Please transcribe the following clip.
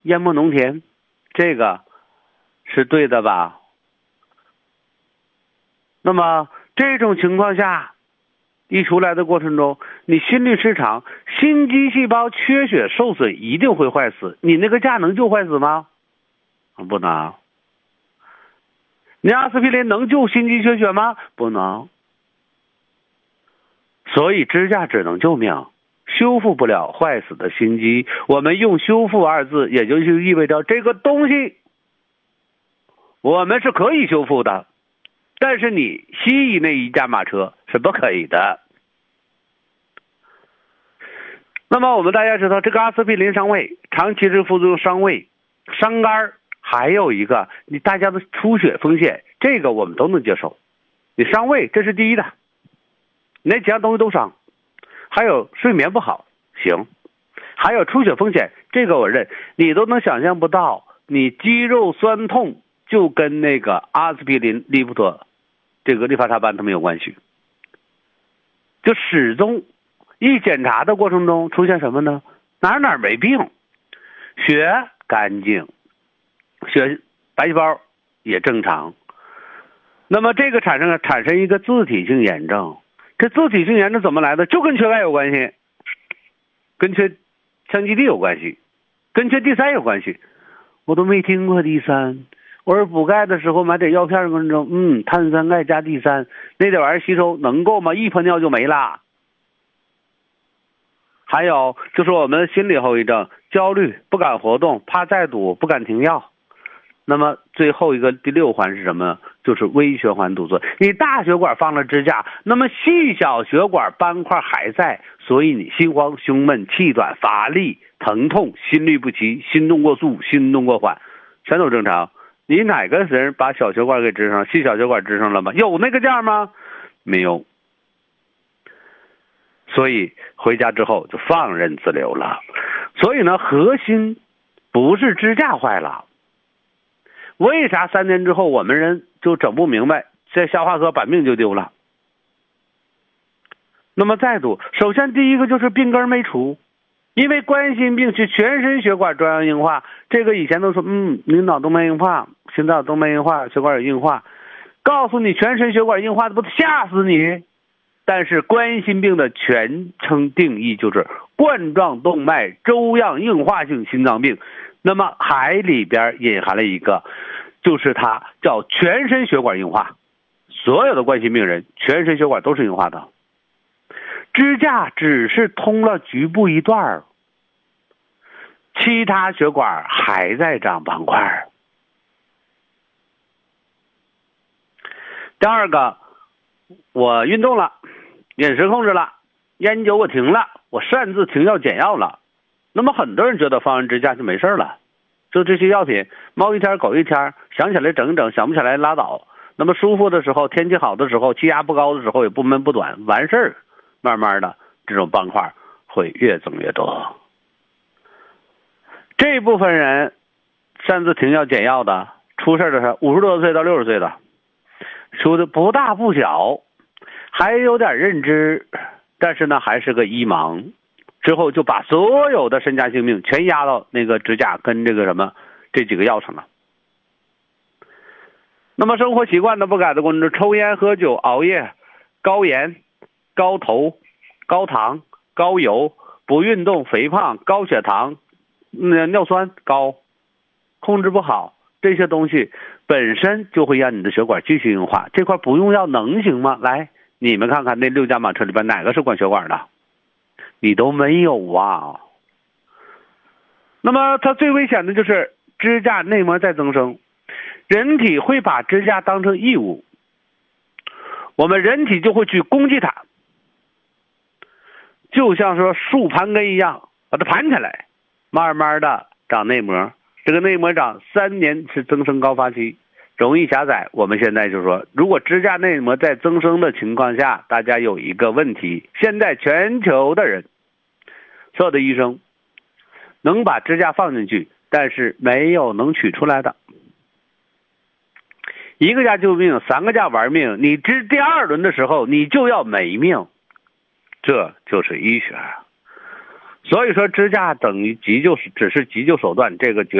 烟波浓甜，这个是对的吧？那么这种情况下，一出来的过程中，你心律失常，心肌细胞缺血受损，一定会坏死。你那个架能救坏死吗？不能。你阿司匹林能救心肌缺血吗？不能。所以支架只能救命，修复不了坏死的心肌。我们用修复二字，也就是意味着这个东西我们是可以修复的，但是你西医那一架马车是不可以的。那么我们大家知道，这个阿司匹林伤胃，长期是副作用伤胃、伤肝，还有一个你大家的出血风险，这个我们都能接受。你伤胃这是第一的，你那几样东西都伤，还有睡眠不好，行，还有出血风险，这个我认，你都能想象不到，你肌肉酸痛就跟那个阿司匹林、利普妥、这个利伐他班它没有关系，就始终一检查的过程中出现什么呢？哪儿没病，血干净，血白细胞也正常。那么这个产生一个自体性炎症，这自体性炎症怎么来的？就跟缺钙有关系，跟缺羟基地有关系，跟缺地3有关系。我都没听过地3，我说补钙的时候买点药片跟着，碳酸钙加地3，那点玩意儿吸收能够吗？一喷尿就没了。还有就是我们心理后遗症，焦虑，不敢活动，怕再堵，不敢停药。那么最后一个第6环是什么？就是微循环堵塞。你大血管放了支架，那么细小血管斑块还在，所以你心慌、胸闷、气短、乏力、疼痛、心律不齐、心动过速、心动过缓，全都正常。你哪个人把小血管给支上，细小血管支上了吗？有那个价吗？没有。所以回家之后就放任自流了。所以呢，核心不是支架坏了。为啥3年之后我们人就整不明白，这消化科把命就丢了？那么再度，首先第一个就是病根没除，因为冠心病是全身血管中央硬化，这个以前都说你脑动脉硬化、心脏动脉硬化、血管有硬化，告诉你全身血管硬化的不吓死你？但是冠心病的全称定义就是冠状动脉粥样硬化性心脏病，那么还里边隐含了一个，就是它叫全身血管硬化。所有的冠心病人全身血管都是硬化的，支架只是通了局部一段，其他血管还在长斑块。第二个，我运动了，饮食控制了，烟酒我停了，我擅自停药减药了。那么很多人觉得放完支架就没事了，就这些药品猫一天狗一天，想起来整一整，想不起来拉倒。那么舒服的时候，天气好的时候，气压不高的时候，也不闷不短，完事儿，慢慢的这种斑块会越增越多。这部分人擅自停药减药的，出事的是50多岁到60岁的，出的不大不小，还有点认知，但是呢还是个医盲，之后就把所有的身家性命全压到那个支架跟这个什么这几个药上了。那么生活习惯的不改的过程中，抽烟喝酒熬夜，高盐高头高糖高油，不运动肥胖高血糖尿酸高，控制不好，这些东西本身就会让你的血管继续硬化。这块不用药能行吗？来，你们看看那6架马车里边哪个是管血管的？你都没有啊。那么它最危险的就是支架内膜再增生，人体会把支架当成异物，我们人体就会去攻击它，就像说树盘根一样，把它盘起来，慢慢的长内膜。这个内膜长3年是增生高发期，容易狭窄。我们现在就说，如果支架内膜在增生的情况下，大家有一个问题，现在全球的人，所有的医生能把支架放进去，但是没有能取出来的。1个架救命，3个架玩命，你支第2轮的时候你就要没命，这就是医学。 所以说支架等于急救，只是急救手段，这个绝